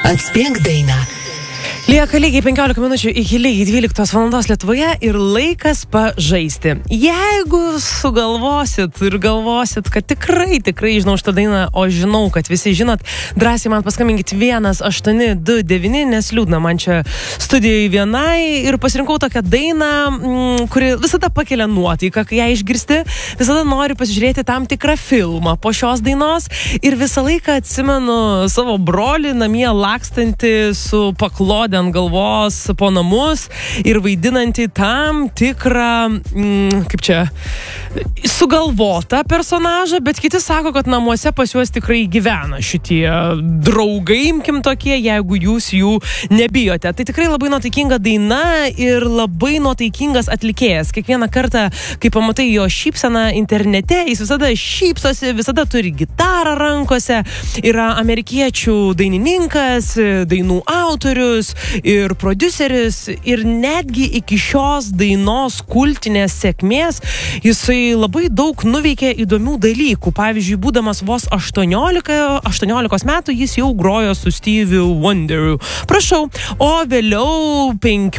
Atspėk dainą. Lieka lygiai 15 minučių iki lygiai 12 valandos Lietuvoje ir laikas pažaisti. Jeigu sugalvosit ir galvosit, kad tikrai žinau šitą dainą, o žinau, kad visi žinot, drąsiai man paskambinkit 1829, nes liūdna man čia studijoje vienai ir pasirinkau tokią dainą, kuri visada pakelia nuotaiką, kai ją išgirsti, visada noriu pasižiūrėti tam tikrą filmą po šios dainos ir visą laiką atsimenu savo brolį namie lakstantį su paklodė ant galvos po namus ir vaidinantį tam tikrą, kaip čia, sugalvotą personažą, bet kiti sako, kad namuose pas juos tikrai gyvena šitie draugai, imkim tokie, jeigu jūs jų nebijote. Tai tikrai labai nuotaikinga daina ir labai nuotaikingas atlikėjas. Kiekvieną kartą, kai pamatai jo šypseną internete, jis visada šypsosi, visada turi gitarą rankose, yra amerikiečių dainininkas, dainų autorius ir prodiuseris ir netgi iki šios dainos kultinės sėkmės jisai labai daug nuveikė įdomių dalykų. Pavyzdžiui, būdamas vos 18 metų jis jau grojo su Stevie Wonderiu. Prašau, o vėliau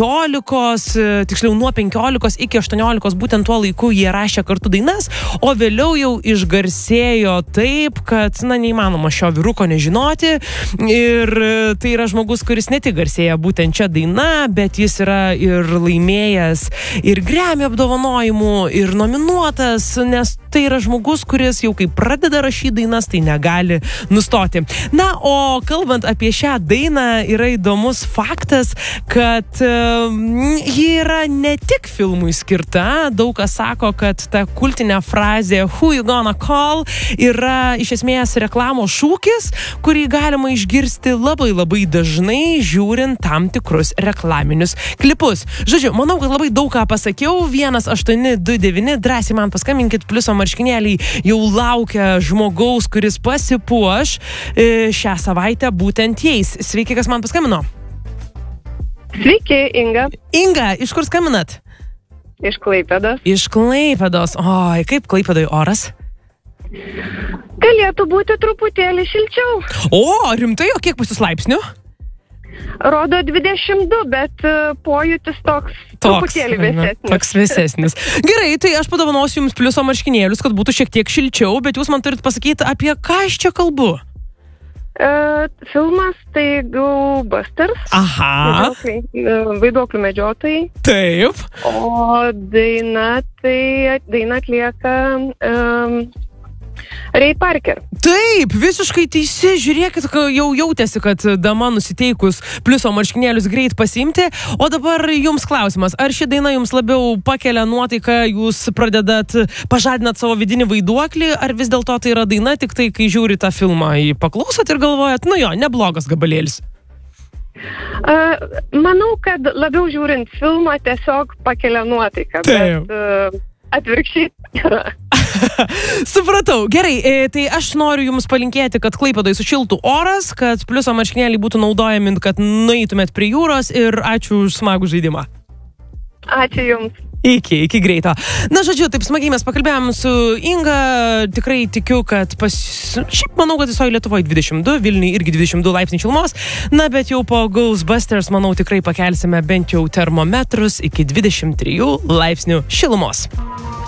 nuo 15 iki 18 būtent tuo laiku jie rašė kartu dainas, o vėliau jau išgarsėjo taip, kad, neįmanoma šio vyruko nežinoti ir tai yra žmogus, kuris ne tik garsėja būtent čia daina, bet jis yra ir laimėjęs ir Grammy apdovanojimų, ir nominuotas, nes tai yra žmogus, kuris jau kai pradeda rašyti dainas, tai negali nustoti. Na, o kalbant apie šią dainą, yra įdomus faktas, kad ji yra ne tik filmui skirta, daug kas sako, kad ta kultinė frazė Who you gonna call yra iš esmės reklamos šūkis, kurį galima išgirsti labai dažnai žiūrint tam tikrus reklaminius klipus. Žodžiu, manau, kad labai daug ką pasakiau. 1829, drąsiai man paskambinkit, pliuso marškinėliai jau laukia žmogaus, kuris pasipuoš šią savaitę būtent jais. Sveiki, kas man paskambino? Sveiki, Inga. Inga, iš kur skambinat? Iš Klaipėdos. Iš Klaipėdos. Oi, kaip Klaipėdoj oras? Galėtų būti truputėlį šilčiau. O, rimtai, o kiek pas jūs laipsnių? Rodo 22, bet pojūtis toks truputėlį vėsesnis. Toks vėsesnis. Gerai, tai aš padovanosiu jums pliuso marškinėlius, kad būtų šiek tiek šilčiau, bet jūs man turit pasakyti, apie ką aš čia kalbu. Filmas tai Ghostbusters. Aha. Vaiduoklių medžiotojai. Taip. O daina atlieka Ray Parker. Taip, visiškai teisi. Žiūrėkit, jau jautėsi, kad dama nusiteikus pliuso marškinėlius greit pasiimti. O dabar jums klausimas. Ar ši daina jums labiau pakelia nuotaiką, jūs pažadinat savo vidinį vaiduoklį, ar vis dėlto tai yra daina tik tai, kai žiūri tą filmą, jį paklausot ir galvojat, neblogas gabalėlis? Manau, kad labiau žiūrint filmą tiesiog pakelia nuotaiką. Taip. Bet atvirkščiai yra. Supratau. Gerai, tai aš noriu jums palinkėti, kad Klaipėdoj sušiltų oras, kad pliuso marškinėliai būtų naudojami, kad nueitumėt prie jūros ir ačiū už smagų žaidimą. Ačiū jums. Iki greito. Na, žodžiu, taip smagiai mes pakalbėjom su Inga, tikrai tikiu, kad šiaip manau, kad visoje Lietuvoje 22, Vilniuje irgi 22 laipsnių šilumos, na, bet jau po Ghostbusters, manau, tikrai pakelsime bent jau termometrus iki 23 laipsnių šilumos.